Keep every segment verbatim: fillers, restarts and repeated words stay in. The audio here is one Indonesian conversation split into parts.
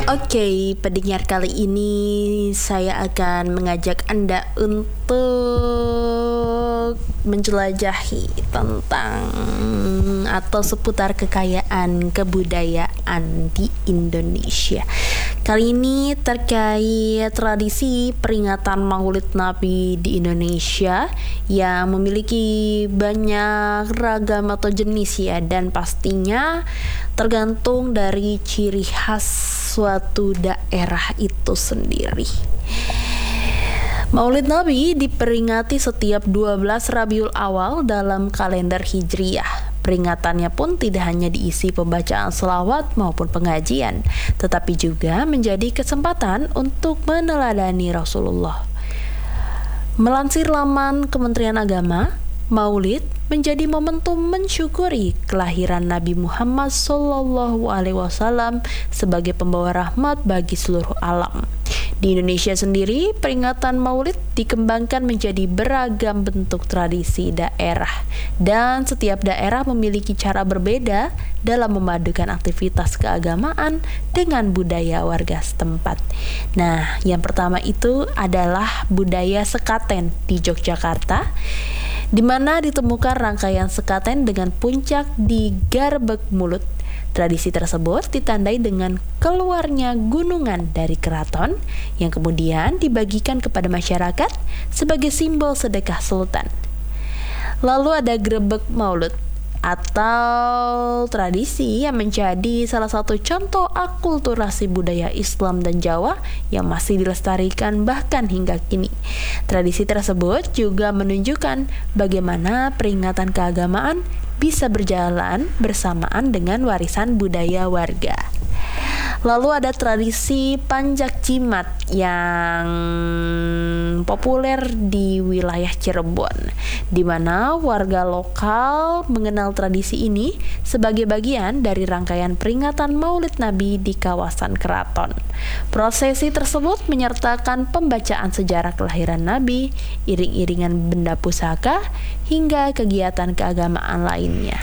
Oke, pendengar, kali ini saya akan mengajak Anda untuk menjelajahi tentang atau seputar kekayaan kebudayaan di Indonesia. Kali ini terkait tradisi peringatan Maulid Nabi di Indonesia yang memiliki banyak ragam atau jenis ya, dan pastinya tergantung dari ciri khas suatu daerah itu sendiri. Maulid Nabi diperingati setiap dua belas Rabiul Awal dalam kalender Hijriyah. Peringatannya pun tidak hanya diisi pembacaan selawat maupun pengajian, tetapi juga menjadi kesempatan untuk meneladani Rasulullah. Melansir laman Kementerian Agama, Maulid menjadi momentum mensyukuri kelahiran Nabi Muhammad Shallallahu Alaihi Wasallam sebagai pembawa rahmat bagi seluruh alam. Di Indonesia sendiri, peringatan Maulid dikembangkan menjadi beragam bentuk tradisi daerah, dan setiap daerah memiliki cara berbeda dalam memadukan aktivitas keagamaan dengan budaya warga setempat. Nah, yang pertama itu adalah budaya sekaten di Yogyakarta, di mana ditemukan rangkaian sekaten dengan puncak di Garbek Mulut. Tradisi tersebut ditandai dengan keluarnya gunungan dari keraton yang kemudian dibagikan kepada masyarakat sebagai simbol sedekah sultan. Lalu ada Grebek Maulud atau tradisi yang menjadi salah satu contoh akulturasi budaya Islam dan Jawa yang masih dilestarikan bahkan hingga kini. Tradisi tersebut juga menunjukkan bagaimana peringatan keagamaan bisa berjalan bersamaan dengan warisan budaya warga. Lalu ada tradisi Panjak Jimat yang populer di wilayah Cirebon, di mana warga lokal mengenal tradisi ini sebagai bagian dari rangkaian peringatan Maulid Nabi di kawasan keraton. Prosesi tersebut menyertakan pembacaan sejarah kelahiran Nabi, iring-iringan benda pusaka, hingga kegiatan keagamaan lainnya.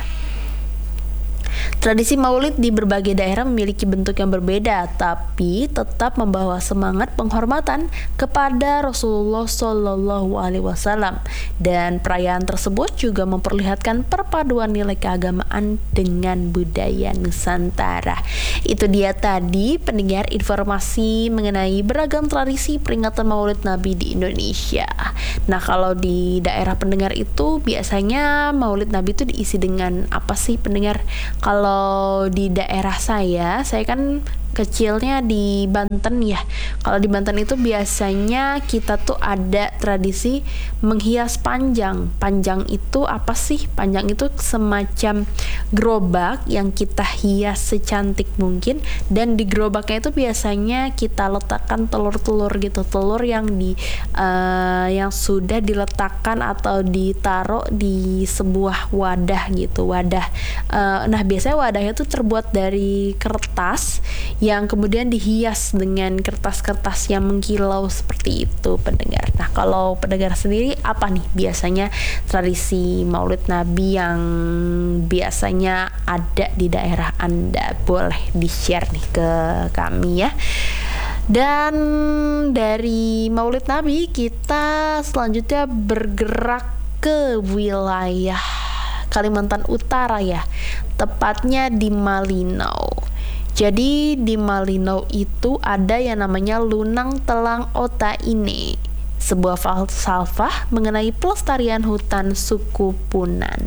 Tradisi Maulid di berbagai daerah memiliki bentuk yang berbeda, tapi tetap membawa semangat penghormatan kepada Rasulullah Shallallahu Alaihi Wasallam, dan perayaan tersebut juga memperlihatkan perpaduan nilai keagamaan dengan budaya Nusantara. Itu dia tadi pendengar informasi mengenai beragam tradisi peringatan Maulid Nabi di Indonesia. Nah, kalau di daerah pendengar itu biasanya Maulid Nabi itu diisi dengan apa sih pendengar? Kalau di daerah saya, saya kan kecilnya di Banten ya. Kalau di Banten itu biasanya kita tuh ada tradisi menghias panjang. Panjang itu apa sih? Panjang itu semacam gerobak yang kita hias secantik mungkin, dan di gerobaknya itu biasanya kita letakkan telur-telur gitu, telur yang di uh, yang sudah diletakkan atau ditaruh di sebuah wadah gitu, wadah. Uh, nah biasanya wadahnya itu terbuat dari kertas yang kemudian dihias dengan kertas-kertas yang mengkilau seperti itu pendengar. Nah, kalau pendengar sendiri apa nih biasanya tradisi Maulid Nabi yang biasanya ada di daerah Anda? Boleh di-share nih ke kami ya. Dan dari Maulid Nabi kita selanjutnya bergerak ke wilayah Kalimantan Utara ya, tepatnya di Malinau. Jadi di Malinau itu ada yang namanya Lunang Telang Otaine, sebuah falsafah mengenai pelestarian hutan suku Punan.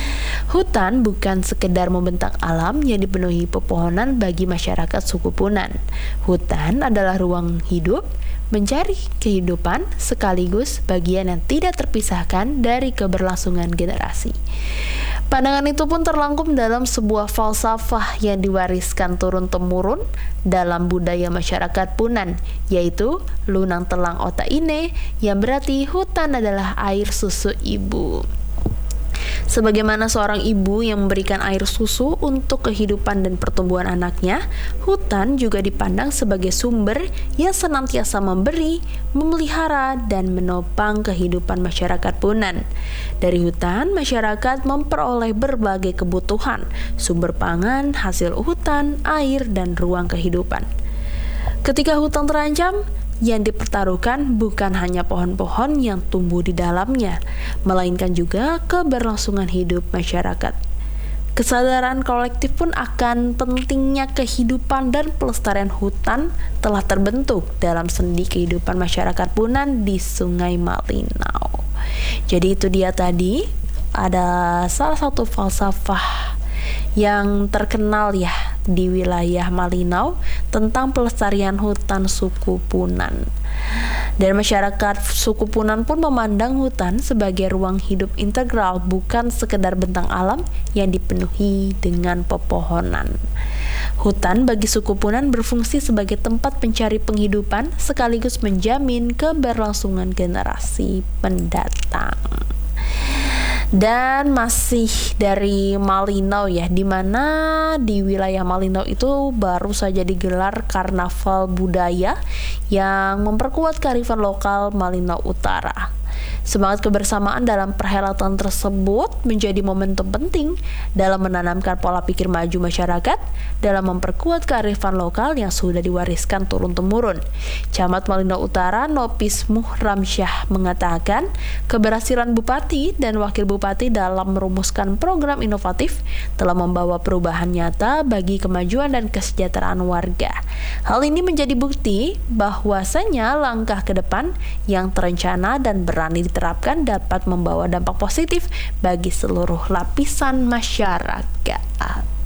Hutan bukan sekedar membentang alam yang dipenuhi pepohonan bagi masyarakat suku Punan. Hutan adalah ruang hidup, mencari kehidupan, sekaligus bagian yang tidak terpisahkan dari keberlangsungan generasi. Pandangan itu pun terrangkum dalam sebuah falsafah yang diwariskan turun-temurun dalam budaya masyarakat Punan, yaitu Lunang Telang Otaine, yang berarti hutan adalah air susu ibu. Sebagaimana seorang ibu yang memberikan air susu untuk kehidupan dan pertumbuhan anaknya, hutan juga dipandang sebagai sumber yang senantiasa memberi, memelihara, dan menopang kehidupan masyarakat Punan. Dari hutan, masyarakat memperoleh berbagai kebutuhan, sumber pangan, hasil hutan, air, dan ruang kehidupan. Ketika hutan terancam, yang dipertaruhkan bukan hanya pohon-pohon yang tumbuh di dalamnya, melainkan juga keberlangsungan hidup masyarakat. Kesadaran kolektif pun akan pentingnya kehidupan dan pelestarian hutan telah terbentuk dalam sendi kehidupan masyarakat Punan di Sungai Malinau. Jadi itu dia tadi, ada salah satu falsafah yang terkenal ya di wilayah Malinau tentang pelestarian hutan suku Punan. Dan masyarakat suku Punan pun memandang hutan sebagai ruang hidup integral, bukan sekedar bentang alam yang dipenuhi dengan pepohonan. Hutan bagi suku Punan berfungsi sebagai tempat pencari penghidupan sekaligus menjamin keberlangsungan generasi mendatang. Dan masih dari Malinau ya, dimana di wilayah Malinau itu baru saja digelar karnaval budaya yang memperkuat kearifan lokal Malinau Utara. Semangat kebersamaan dalam perhelatan tersebut menjadi momentum penting dalam menanamkan pola pikir maju masyarakat dalam memperkuat kearifan lokal yang sudah diwariskan turun-temurun. Camat Malinau Utara Nopis Muhramsyah mengatakan keberhasilan Bupati dan Wakil Bupati dalam merumuskan program inovatif telah membawa perubahan nyata bagi kemajuan dan kesejahteraan warga. Hal ini menjadi bukti bahwasanya langkah ke depan yang terencana dan berani diterapkan dapat membawa dampak positif bagi seluruh lapisan masyarakat.